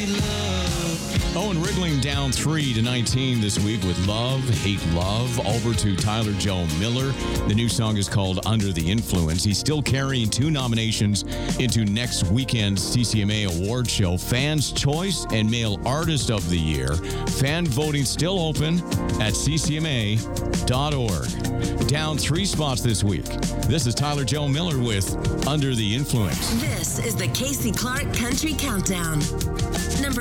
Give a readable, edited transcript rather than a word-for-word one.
Owen Riggling down 3 to 19 this week with Love, Hate Love. Over to Tyler Joe Miller. The new song is called Under the Influence. He's still carrying 2 nominations into next weekend's CCMA award show, Fans' Choice and Male Artist of the Year. Fan voting still open at ccma.org. Down 3 spots this week. This is Tyler Joe Miller with Under the Influence. This is the Casey Clark Country Countdown. Number